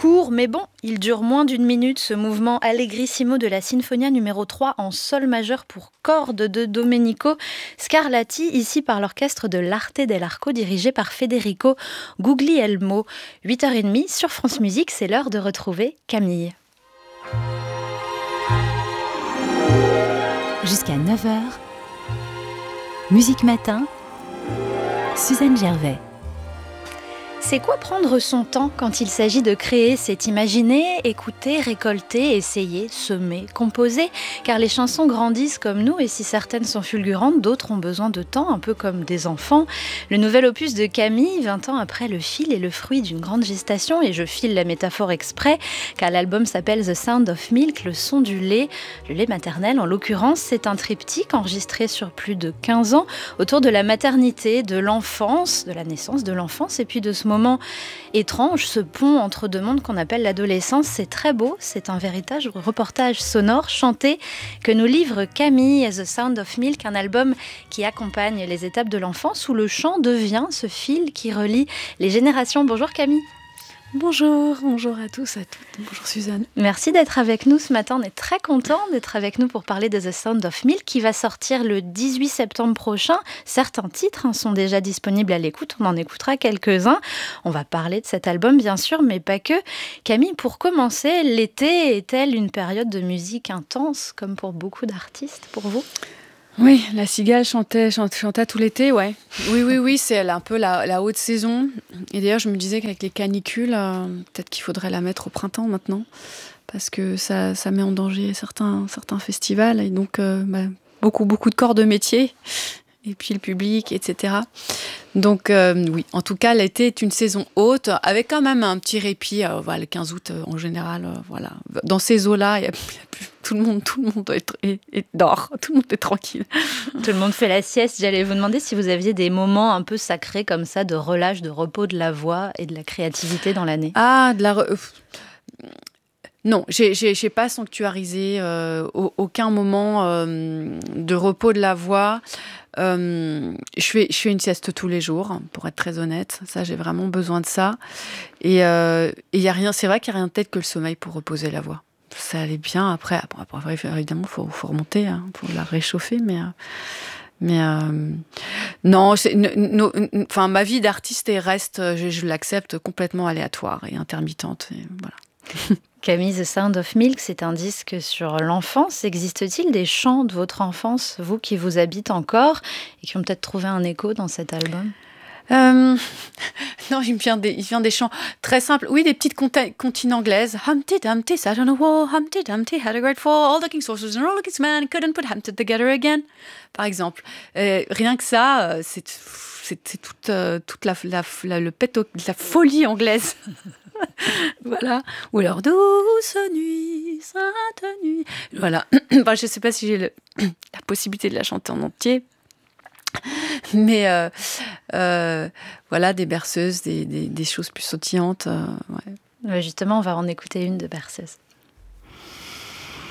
court, mais bon, il dure moins d'une minute, ce mouvement Allegrissimo de la Sinfonia numéro 3 en sol majeur pour cordes de Domenico Scarlatti, ici par l'orchestre de l'Arte dell'Arco dirigé par Federico Guglielmo. 8h30 sur France Musique, c'est l'heure de retrouver Camille. Jusqu'à 9h, Musique Matin, Suzanne Gervais. C'est quoi prendre son temps quand il s'agit de créer? C'est imaginer, écouter, récolter, essayer, semer, composer. Car les chansons grandissent comme nous et si certaines sont fulgurantes, d'autres ont besoin de temps, un peu comme des enfants. Le nouvel opus de Camille, 20 ans après Le Fil, est le fruit d'une grande gestation et je file la métaphore exprès car l'album s'appelle The Sound of Milk, le son du lait, le lait maternel en l'occurrence. C'est un triptyque enregistré sur plus de 15 ans autour de la maternité, de l'enfance, de la naissance de l'enfance et puis de ce moment étrange, ce pont entre deux mondes qu'on appelle l'adolescence. C'est très beau, c'est un véritable reportage sonore chanté que nous livre Camille, The Sound of Milk, un album qui accompagne les étapes de l'enfance où le chant devient ce fil qui relie les générations. Bonjour Camille. Bonjour à tous, à toutes. Bonjour Suzanne. Merci d'être avec nous ce matin. On est très contents d'être avec nous pour parler de The Sound of Milk qui va sortir le 18 septembre prochain. Certains titres sont déjà disponibles à l'écoute. On en écoutera quelques-uns. On va parler de cet album bien sûr, mais pas que. Camille, pour commencer, l'été est-elle une période de musique intense comme pour beaucoup d'artistes pour vous ? Oui, la cigale chantait tout l'été, ouais. Oui, c'est un peu la haute saison. Et d'ailleurs, je me disais qu'avec les canicules, peut-être qu'il faudrait la mettre au printemps parce que ça met en danger certains festivals et donc beaucoup de corps de métier et puis le public, etc. Donc oui, en tout cas, l'été est une saison haute avec quand même un petit répit. Le 15 août, en général, voilà. Dans ces eaux-là, il y a plus tout le monde dort, tout le monde est tranquille. Tout le monde fait la sieste. J'allais vous demander si vous aviez des moments un peu sacrés comme ça, de relâche, de repos de la voix et de la créativité dans l'année. Non, j'ai pas sanctuarisé aucun moment de repos de la voix. Je fais une sieste tous les jours, pour être très honnête. Ça, j'ai vraiment besoin de ça. Et y a rien. C'est vrai qu'il y a rien de tel que le sommeil pour reposer la voix. Ça allait bien. Après évidemment, faut remonter, pour la réchauffer, non. Ma vie d'artiste reste, je l'accepte, complètement aléatoire et intermittente. Et voilà. Camille, The Sound of Milk, c'est un disque sur l'enfance. Existe-t-il des chants de votre enfance, vous qui vous habitez encore, et qui ont peut-être trouvé un écho dans cet album ? Non, il vient des chants très simples. Oui, des petites comptines anglaises. Humpty Dumpty sat on a wall, Humpty Dumpty had a great fall. All the king's horses and all the king's men couldn't put Humpty together again. Par exemple. Rien que ça, c'est toute la folie anglaise. Voilà. Ou alors douce nuit, sainte nuit. Voilà. Je sais pas si j'ai la possibilité de la chanter en entier. Mais voilà, des berceuses, des choses plus sautillantes. Ouais. Justement, on va en écouter une de berceuse.